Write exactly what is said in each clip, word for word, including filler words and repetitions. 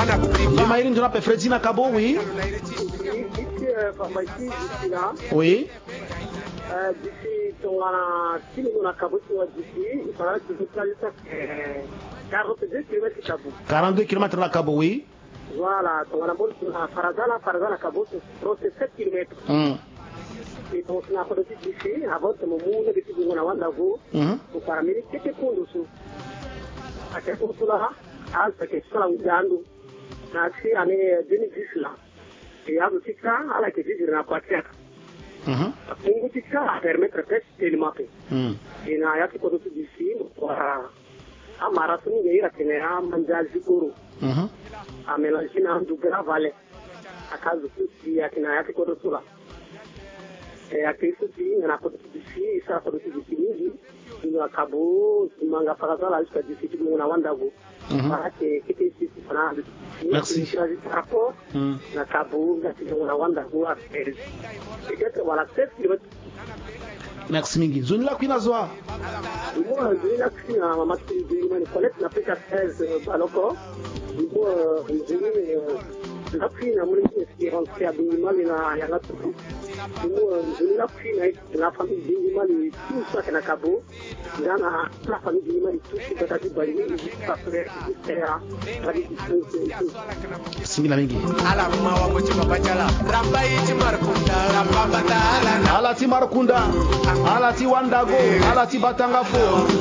Limaïri ndona pe Fredina Kabo, oui. Oui. D'ici ton si nous na Kabo tu d'ici il faudra que tu fasses quarante-deux kilomètres Kabo. quarante-deux kilomètres à Kabo, oui. Voilà, ton na bon na Farazana Farazana Kabo c'est trente-sept kilomètres. Et donc na pas d'ici avant de mon monde de tu na wanda go. Pour paramili que kundo su. Até pour cela, à ce que cela usando. Na si année deux mille dix là. Et à ce cas, à la que je na pas faire. Mungu tika permettre test tellement pe. Et na ya ko to d'ici para a marathon ngai ra kenera manjal zikuru. A mélanger na du gravale. A caso que ya kina ya ko to la. E a que isso sim na ko to d'ici, ça ko to d'ici ni. Ino acabou manga para lá jusqu'à d'ici tu na wanda go. Para que que te ici para. Merci. Na Kabo, na wanda go a merci mingi. Zone la kuina zoa. Moi, je la kuina mama tu de mani collecte na P quatorze baloko. Moi, je la kuina mon espérance à minimal na ya la tu. Moi, je la kuina la famille minimal tout ça que na Kabo. Na la famille minimal tout ce que tu bali ça fait faire Singila mingi. Ala mawa mochi babachala. Ramba iti markunda, ramba batala. Ala ti markunda, ala ti wandago, ala ti batangafo.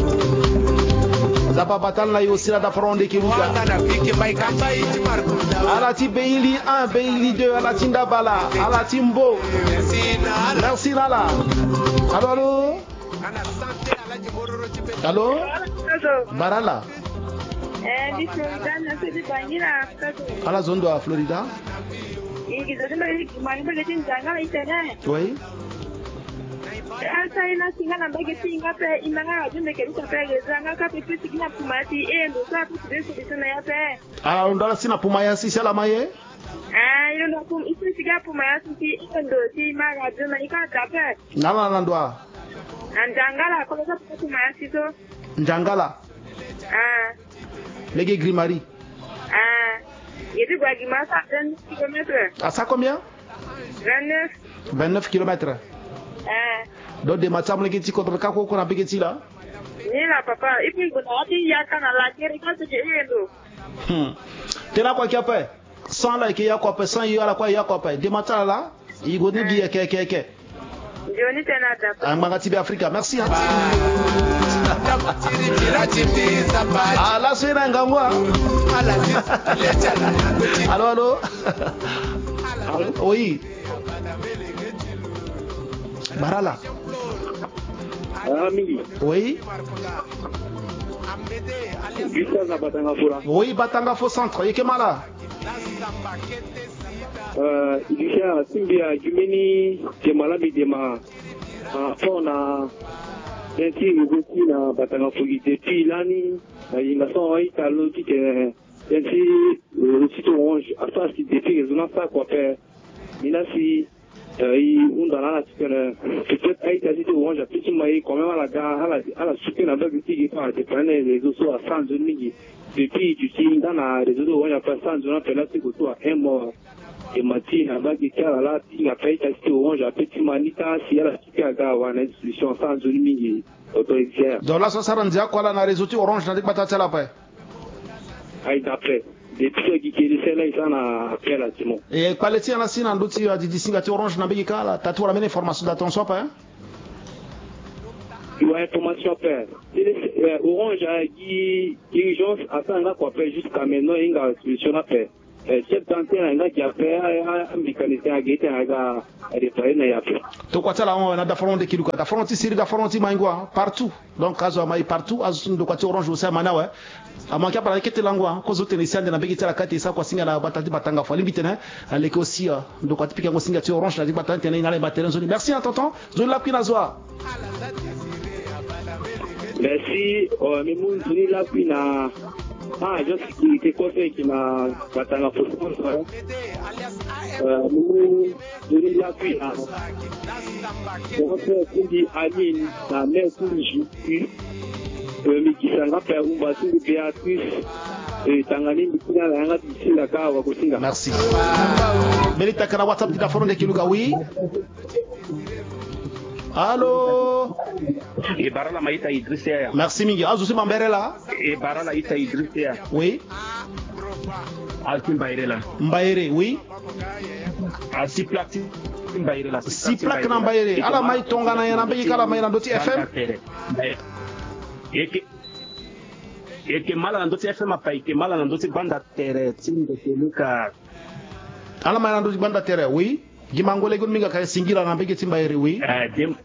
Zapa batal na yosira da fronde kiruga. Ala ti Beili un, Beili deux, ala ti Ndabala, ala ti Mbo. Merci Lala. Allô, allô? Allô? Barala. Eh, di Florida, non sei di Bangina, alla zone de Florida. E che da noi ma non perché in Zanga in Tene. Oui. Sai na singa na mbege singa pe imanga ajunde ke ruta pe Zanga ka pe pe singa pumati e ndo sa pu de so na ya pe. Ah, ndo sina pumaya si sala maye. Ah, ilo ndo pum isi siga pumaya si ndo si ma ajuna ika ta pe. Nala na ndwa. Njangala ko sa pumaya si so. Njangala. Ah. Légui Grimari. Ah, il dit quoi, Grimari, ça vingt kilomètres. À ça combien? vingt-neuf. vingt-neuf kilomètres. Ah. Donc, des matins, les petits contre le cas qu'on a payé là? Oui, là, papa. Et puis, on a dit, il y a qu'un à la guerre, il y a que j'ai eu. Tu as quoi qui a fait? Sans là, il y a quoi fait? Sans, il y a quoi, il y a quoi fait? Des matins là, il y a des guillemets, qu'est-ce qu'il y a? Johnny Tenata. Un magazine Africa, merci. Ah, là, c'est un gangwa. Allô, allô? Oui. Barala. Oui. Oui, Batanga Faux Centre. Il est là. Euh, il y a Simbia Jumeni, Jemalabi Dema, Fona, Yanti Ugoku na Batanga Fugi depuis l'année, il m'a sonné à l'autre que Yanti, le site orange, à ça, c'est des filles, ils ont ça quoi faire. Il a si, il on a la peut-être à la site orange, à petit maïs, quand même à la gare, à la soupe, à la belle qui est à dépendre des réseaux à cent demi. Depuis, tu sais, dans la réseau orange, à faire cent demi, à la site autour à un mois. Et Mathieu, à bas de car là, il a fait tester orange à petit manita, si elle a super grave, on a une solution sans une mini autoritaire. Donc là, ça sera un quoi là, on a résolu orange, on a dit que tu as après. Aïe, d'après. Depuis ceux qui étaient là, ils en ont appelé là, Timon. Et pas les tiens là, si on a dit que tu as orange, on a dit que tu as tout ramené information d'attention, pas hein? Il y a information faire. Orange a dit, urgence, attends, là, quoi faire jusqu'à maintenant, il y a une solution à faire. Chef d'antenne nga kiape a mécanicien a gete aga réparer na yape to kwa tala on na da fronde kiluka da fronde siri da fronde mangwa partout donc kazo mai partout azu ndo kwa orange usa manawe amaki para kete langwa ko zote ni sande na begi tala kati sa kwa singa na batati batanga fo limite na aleke aussi ndo kwa tipika ngo singa ti orange na batante na ina bateren zoni merci à tonton zoni la pina zoa merci oh mais mon zoni la pina. Ah, je suis qui conseille qui m'a battu la fausse. Euh, nous, nous l'appui à. Pour faire comme dit Aline, la mère pour le jus. Euh, mais qui s'en rappelle, on va sur Béatrice, Merci. Melita kana WhatsApp di dafono de kiluka oui. Allô. Et Barala Maïta Idrissia. Merci mingi. Azu si mambere là. Et Barala Ita Idrissia. Oui. Altim Bairela. Mbaire, oui. A si plaque Mbairela. Si plaque na Mbaire. Ala mai tonga na yana mbeki kala mai na doti F M. Et que et que mala na doti F M apa que mala na doti banda tere tinde keluka. Ala mai na doti banda tere, oui. Gimangole gun minga kay singira na mbeki Mbaire, oui. Eh dem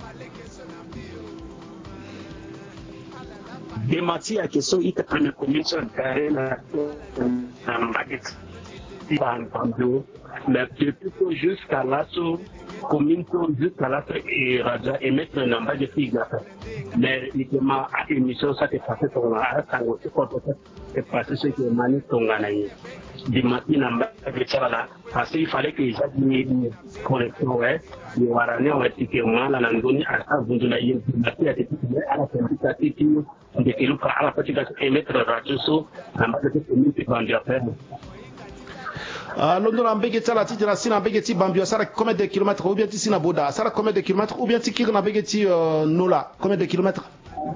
de matière qui sont ita na commission carena en baguette ban pando mais depuis jusqu'à là so commission jusqu'à là et raja et mettre en baguette mais uniquement à émission ça t'est passé sur la tango c'est quoi c'est passé ce qui est mani tongana yi de matière en baguette là parce qu'il fallait que j'ai dit correction ouais ni warane on était que moi la ndoni à ça vous na yi matière à la quantité de que luka ala patika emettre radio so ambapo community bandi affaire ah londo na mbege tsala titi na sina mbege ti bambio sara combien de kilomètres ou bien ti sina boda sara combien de kilomètres ou bien ti kir na mbege ti nola combien de kilomètres.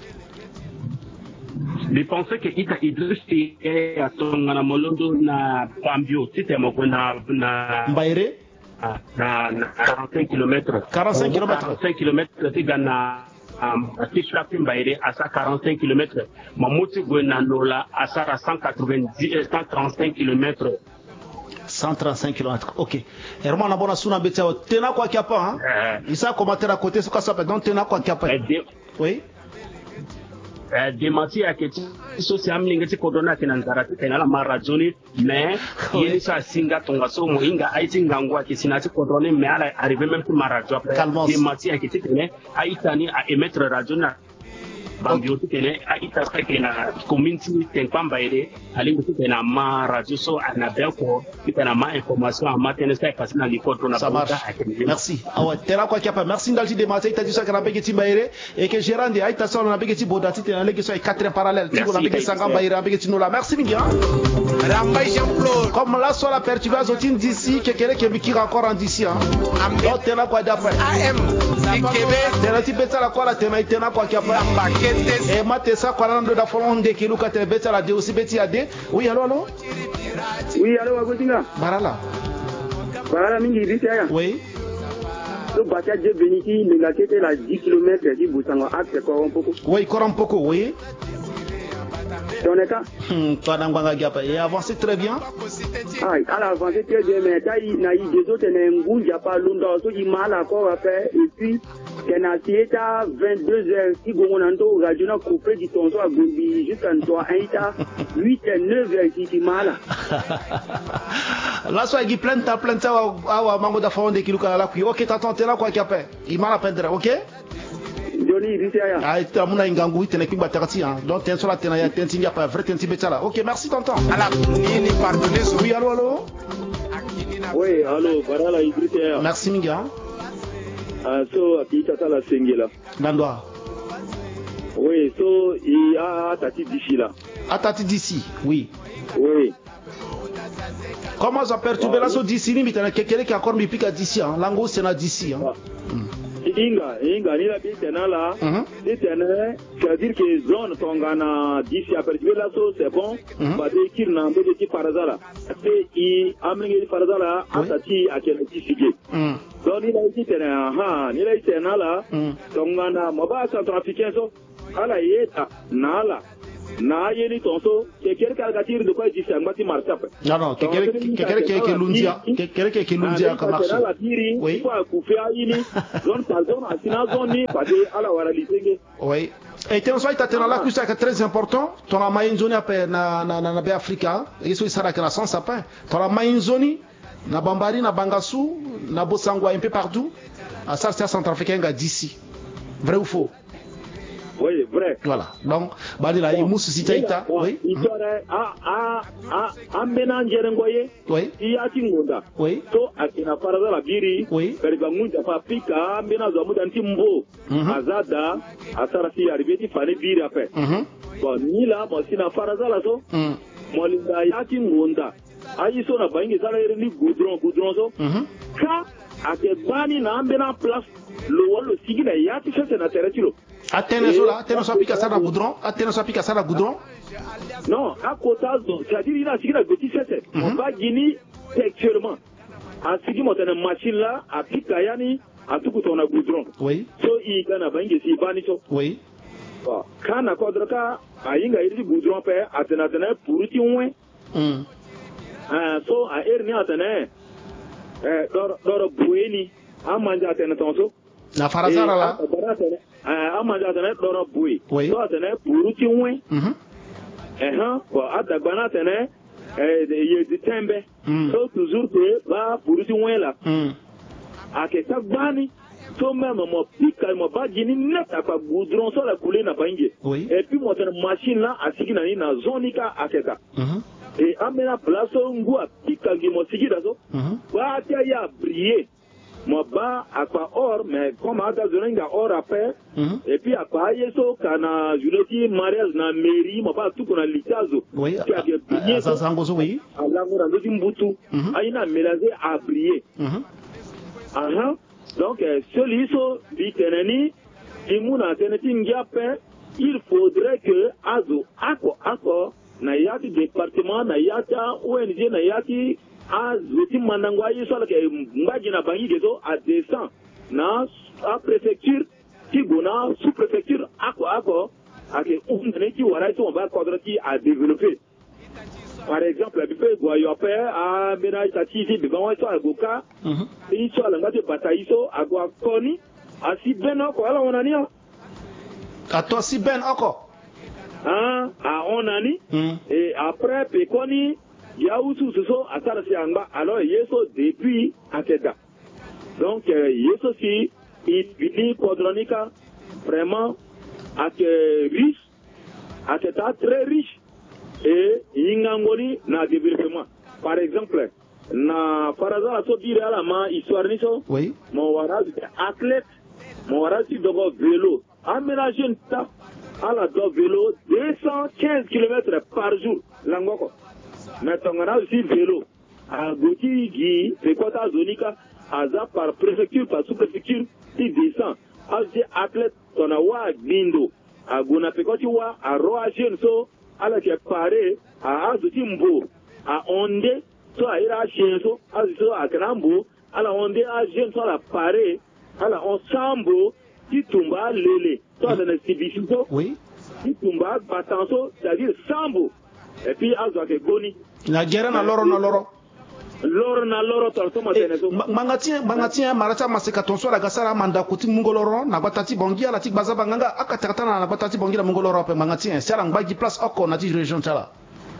Je pensais que ita Idriss est à ton na molondo na bambio c'était mo na na Mbaire na quarante-cinq kilomètres quarante-cinq kilomètres quarante-cinq kilomètres ti gana Um, si Flapim Baïré à ça quarante-cinq kilomètres, Mamouti Gwenanola à ça cent quatre-vingt-dix, cent trente-cinq kilomètres. cent trente-cinq kilomètres, ok. Herman Abona Suna Betao, Tena quoi qu'il a pas, hein? Il s'est commenté à côté, ce qu'on s'appelle, donc Tena quoi qu'il a pas. Oui. Démenti à que c'est un lingue qui coordonne à Nantarati, et à la Marazoni, mais il est à Singa Tongaso, Moinga, Aitingangwa, qui s'est coordonné, mais elle est arrivée même pour Marajo. Démenti à que tu tenais, à Itani, à émettre Rajona. Bambio tene a ita sake na community tempan baire ali mutu na ma radio so na belko na ma information a matin sai pasina li photo na ba. Merci. Ah ouais, tera quoi qu'il a pas. Merci ndalti de matin ita disa kana begeti baire et que gérant de aita so na begeti bodati tena leki so quatre parallèles. Tu na begeti sangam baire begeti nola. Merci mingi. Rambay Jean-Claude. Comme là sur la perturbation d'ici que quelqu'un qui bikira encore en d'ici hein. Donc tena quoi d'après. A M Québec. Tena ti beta la quoi la tena tena quoi qu'il a pas. Et Matessa, quand on a de fond de Kilou, quand elle bête à la dé aussi bête à dé. Oui, allô, allô? Oui, allô, Agotinga. Barala. Barala, Mingi, Ritiaya. Oui. Le Batia de Beniti, le gâté de la dix kilomètres du Boussango, acte Korompoko. Oui, Korompoko, oui. Ton état? Toi, Nangwanga Gapa, et avancé très bien. Ah, elle a avancé très bien, mais il y a eu des autres, il y a un goût, il n'y a pas longtemps, il y a mal encore à faire, et puis, il y a à vingt-deux heures, si on a un radio, on a coupé du tonton à Gombi, jusqu'à huit et neuf heures, si mal. Là, soit il plein de plein de ça, à Mango d'Affaron de Kilouka, là, ok, t'attends, t'es là, quoi qu'il y a fait. Il m'a la peine, ok? Ah, tu as mon ingangu, tu n'es plus batterati, hein. Donc, tu es sur la tena, tu es un tigna, pas vrai, tu es un tibetala. Ok, merci, tonton. Oui, allô, allô? Oui, allô, Barala Idrissia. Merci, Minga. Ah, so, Akita la Sengela. Dandoa. Oui, so, il y a Tati d'ici là. À Tati d'ici, oui. Oui. Comment ça perturbe la so d'ici, mais tu as quelqu'un qui a encore mis pique à d'ici, hein. Lango, c'est là d'ici, hein. Inga, Inga, ni la bitena là, bitena, c'est-à-dire que zone tongana d'ici à perturber la so, c'est bon, parce que qu'il n'a pas de parazala. C'est il amène parazala à Tati à quel d'ici. Donc ni la bitena, ha, ni la bitena là, tongana, maba centrafricain so, ala yeta, nala. Na yeni tonso quelqu'un qui a gâté de quoi d'ici à Mati Marsap. Non non, quelqu'un quelqu'un qui est lundia, quelqu'un qui est lundia comme marché. Oui. Zone par zone, asina zone ni pas de ala waralisenge. Oui. Et tu as été dans la cuisse qui est très important. Tu as maïn zone na na na na Africa. Et ça sera que la sans sapin. Tu as maïn zone na Bambari, na Bangassou, na Bosangwa un peu partout. À ça c'est centrafricain d'ici. Vrai ou faux? Oui, vrai. Voilà. Donc, Badila, il mousse si taïta. Oui. Il serait à à à à ménager ngoye. Oui. Il y a tingonda. Oui. So akina paraza la biri. Oui. Perga munja pa pika ménazo muda ntimbo. Azada asara si arrivé ti fane biri après. bon ni la mo sina faraza la so mo linda yati ngonda ayi so na bangi sala ni goudron goudron so ka ate bani na ambena place lo wolo sigina yati sese na teretilo atene so la atene so apika sala goudron atene so apika sala goudron non à kota zo c'est-à-dire ina sigina goti sese on va gini textuellement a sigi mo tena machine la apika yani atuku tona goudron oui so i kana bangi si bani so oui kana kodroka ayinga iri goudron pe atena tena puruti unwe mm ah so a erni atena eh dor dor bueni amanja atena tonso na farazara la ah amanja atena dor bui oui so atena puruti unwe mhm eh ha ko adagbana atena eh ye ditembe so toujours que ba puruti unwe la mm aketa gbani so même mo pika mo ba gini net apa goudron so la couler na bangi oui et puis mo tena machine là asiki na ni na zonika aketa mhm et amena place ngua pika gi mo sigi dazo mhm ba tia ya briller mo ba akwa or mais comme ada zoninga or après mhm et puis apa yeso kana juleti mariage na mairie mo ba tuko na litazo oui qui a bien briller ça ça ngozo oui ala ngora ndo mbutu aina mélanger à briller mhm aha donc celui so biteneni imuna teneti ngiape il faudrait que azo ako ako na yati département na yata O N G na yati azuti manangwa yiso la ke mbaji na bangi gezo a descend na a préfecture qui gona sous préfecture ako ako ake umne ki wara to ba kodroti a développer par exemple bi pe go yo pe a mena tati ti bi ba so agoka mhm i so la ngati bataiso agwa koni asi beno ko ala onani a to si ben oko ah a onani mm et après pekoni ya usu so atara si anga alors yeso depuis akeda donc euh, yeso si il il kodronika vraiment ak riche aketa très riche et ingangoli na développement par exemple na faraza so dire ala ma histoire ni so oui mon wara athlète mon wara si dogo vélo aménager ta ala do vélo deux cent quinze kilomètres par jour langoko mais tongana aussi vélo a goti gi c'est quoi ta zonika aza par préfecture par sous-préfecture qui descend asi athlète tona wa bindo a gona pekoti wa a roa jeune so ala ke pare a azuti mbo a onde so a ira chien so azuto a krambo ala onde a jeune so la pare ala on sambo ti tumba lele so na sibisito oui ti tumba batanso c'est-à-dire sambo et puis azo ke goni na gera na loro na loro loro na loro to to matene so mangati mangati marata maseka tonso la gasara manda kuti mungoloro na batati bongi ala ti baza banganga akatakata na batati bongi la mungoloro pe mangati sera ngbaji place oko na ti région chala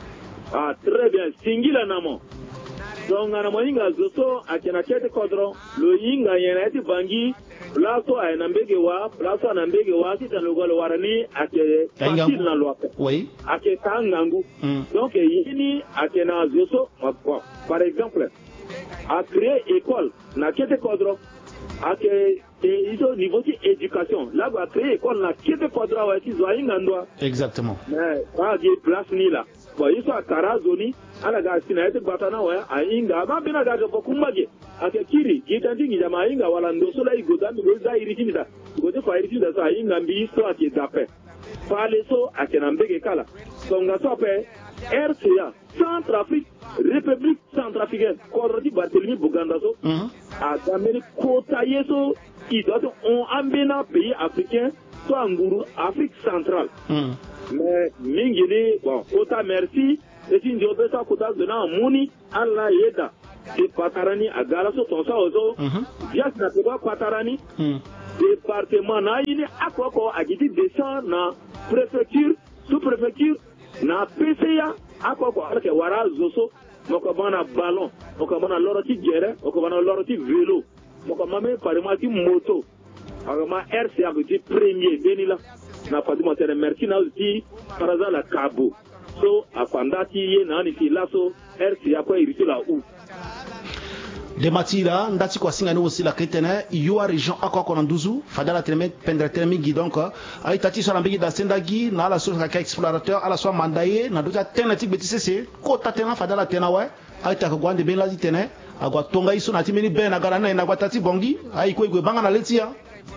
ah très bien singila namo donc na mo inga zoso akena kete kodro lo inga yena ti bangi plaso ay na mbege wa plaso na mbege wa ti tan logolo warani ake facile na lo ake oui ake tangangu donc yini akena zoso par exemple a créé école na kete kodro ake iso niveau ti éducation là ba créé école na kete kodro wa ti zo inga ndo exactement mais pas di place ni là bon iso akara zoni ala ga sina ete batana wa ainga ba bina ga ga bokumage ake kiri kitandingi jama ainga wala ndoso la igoda mi goza iritinda gote kwa iritinda so ainga mbi so ake dape pale so ake na mbege kala songa so pe R C A Centrafrique République Centrafricaine Koroti Barthélemy Buganda so a dameli kota yeso i doit on ambena pays africain so anguru Afrique centrale mais mingini bon kota merci et si ndio besa kota dona muni alla yeda e patarani agala so tonsa ozo just na kwa patarani département na yini akoko agiti descend na préfecture sous préfecture na P C A akoko alke wara zoso moko bana ballon moko bana loroti gere moko bana loroti vélo moko mame parimati moto agama R C A qui premier benila na Fatima tere merci na aussi par exemple la cabo so afandati ye na ni filaso R C A kwa iriti la u de matira ndati kwa singa no la ketene yo région akwa ko nduzu fadala teme pendre teme gi donc ay tati so lambigi da sendagi na la so ka explorateur ala so mandaye na doja tenatik betisese ko tatena fadala tena wa ay ta ko gwande ben la tene agwa tonga iso na timeni ben na garana na gwatati bongi ay ko igwe banga na letia.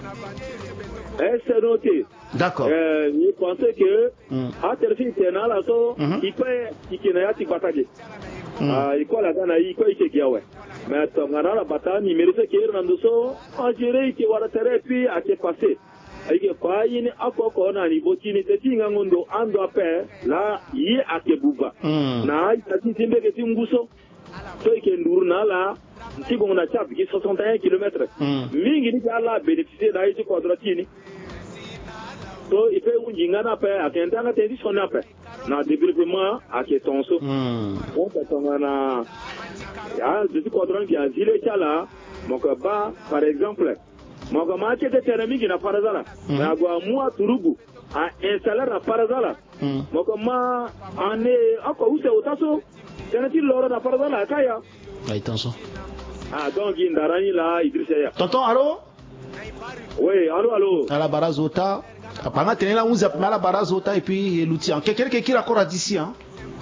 Eh, c'est noté. D'accord. Euh, je pensais que à tel fin tena la so il peut il kena ti bataje. Ah, il quoi la gana il quoi il ke ouais. Mais tongana la bataille numéro ce qui est dans so en gérer qui wara tere puis à te passer. Aike kwa yini akoko na ni botini te tinga ngondo ando ape la yi ake buba. Na itati timbe ke tinguso. So ike nduru na la si bon na chap qui soixante et un kilomètres. Mingi ni ala bénéficier da iti quadratini. So il fait un jingana pe akentanga te disona pe. Na développement ake tonso. On peut tongana ya de quadrant qui a zile chala mokoba par exemple. Mogama chete teremi na farazala. Na gwa mua turugu a installer na farazala. Mogama ane ako use utaso. Tenati loro na farazala kaya. Ay tanso. Ah donc indarani la Idrissa ya. Tonton allô? Oui, allô allô. À la barazota. Apanga tenela unza à la barazota et puis l'outil. Quelqu'un qui raccorde d'ici hein.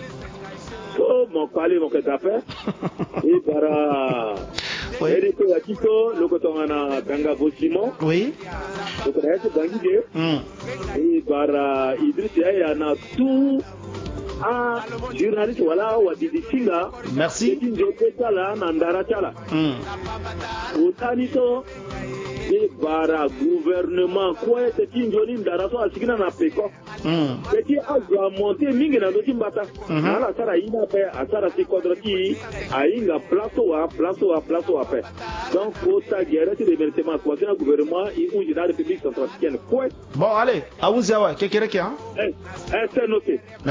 Oh mon palais mon ketafé. Et para oui. Et que la Kiko, le coton na Ganga Bosimo. Oui. Le coton est Bangide. Et par Idrissa, il y en a tout. Ah, journaliste, voilà, ou à des singa. Merci. C'est une joketa là, Nandara Chala. Au Taniso, et par gouvernement, quoi, c'est une jolie Ndaraso, à Signa Napeko. Petit a monté Mingina de Timbata. À la Sara Ina Pe, à Sara Sikodroti, à Inga Plaso, à Plaso, à Plaso à Pe. Donc, pour ta guerre, c'est des versements, quoi, c'est un gouvernement, et où il y a la République centrafricaine. Bon, allez, à vous, Zawa, quelqu'un qui a. Eh, c'est noté.